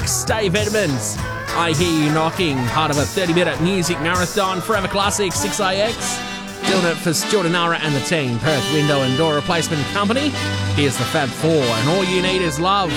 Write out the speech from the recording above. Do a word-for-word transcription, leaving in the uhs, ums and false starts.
six, Dave Edmonds, I Hear You Knocking, part of a thirty-minute music marathon, Forever Classic, six A X. Doing it for Jordanara and the team, Perth Window and Door Replacement Company. Here's the Fab Four, and All You Need Is Love.